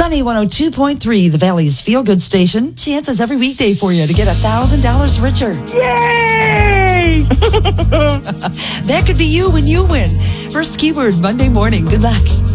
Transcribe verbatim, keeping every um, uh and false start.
Sunny one oh two point three, the Valley's feel-good station. Chances every weekday for you to get one thousand dollars richer. Yay! That could be you when you win. First keyword Monday morning. Good luck.